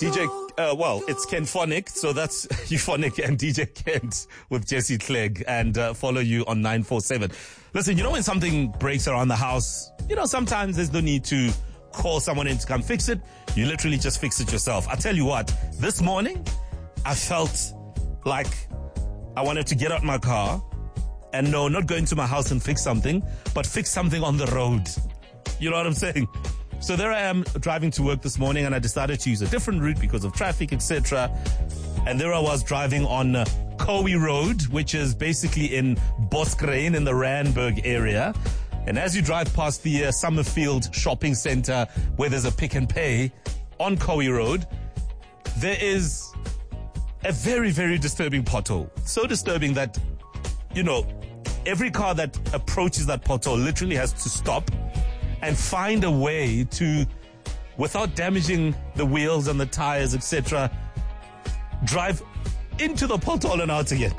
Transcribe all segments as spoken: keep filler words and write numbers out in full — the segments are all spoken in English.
D J, uh, well, it's Ken Phonic, so that's Euphonic and D J Kent with Jesse Clegg, and uh, follow you on nine four seven. Listen, you know when something breaks around the house, you know, sometimes there's no need to call someone in to come fix it. You literally just fix it yourself. I tell you what, this morning, I felt like I wanted to get out my car and no, not go into my house and fix something, but fix something on the road. You know what I'm saying? So there I am driving to work this morning, and I decided to use a different route because of traffic, et cetera. And there I was driving on uh, Cowie Road, which is basically in Boskreen in the Randburg area. And as you drive past the uh, Summerfield Shopping Center, where there's a Pick and Pay on Cowie Road, there is a very, very disturbing pothole. So disturbing that, you know, every car that approaches that pothole literally has to stop and find a way to, without damaging the wheels and the tires, et cetera, drive into the pothole and out again.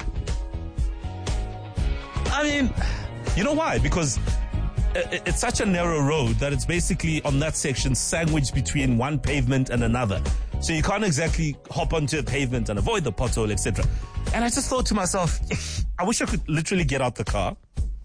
I mean, you know why? Because it's such a narrow road that it's basically on that section sandwiched between one pavement and another. So you can't exactly hop onto a pavement and avoid the pothole, et cetera. And I just thought to myself, I wish I could literally get out the car,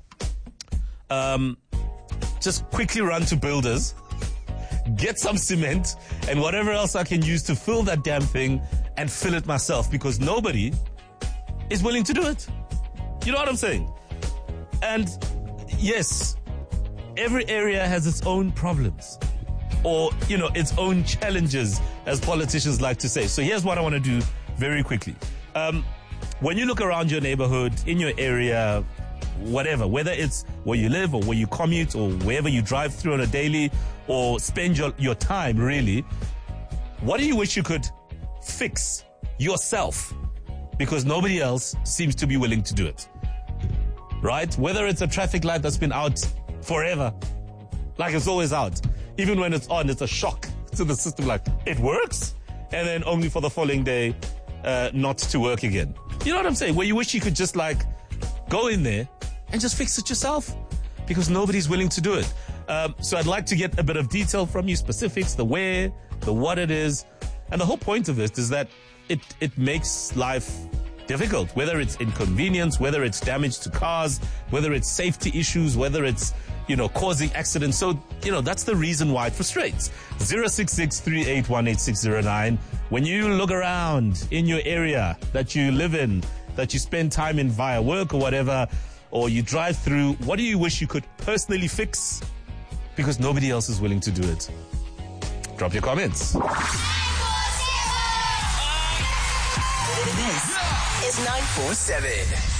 um, just quickly run to Builders, get some cement and whatever else I can use to fill that damn thing and fill it myself, because nobody is willing to do it. You know what I'm saying? And yes, every area has its own problems, or, you know, its own challenges, as politicians like to say. So here's what I want to do very quickly. Um, when you look around your neighborhood, in your area, whatever, whether it's where you live or where you commute or wherever you drive through on a daily or spend your, your time, really, what do you wish you could fix yourself? Because nobody else seems to be willing to do it, right? Whether it's a traffic light that's been out forever, like it's always out. Even when it's on, it's a shock to the system, like it works, and then only for the following day uh, not to work again. You know what I'm saying? Where you wish you could just like go in there and just fix it yourself, because nobody's willing to do it. Um, so I'd like to get a bit of detail from you, specifics, the where, the what it is. And the whole point of this is that it, it makes life difficult, whether it's inconvenience, whether it's damage to cars, whether it's safety issues, whether it's, you know, causing accidents. So, you know, that's the reason why it frustrates. zero six six, three eight one, eight six zero nine. When you look around in your area that you live in, that you spend time in via work or whatever, or you drive through, what do you wish you could personally fix? Because nobody else is willing to do it. Drop your comments. This is nine four seven.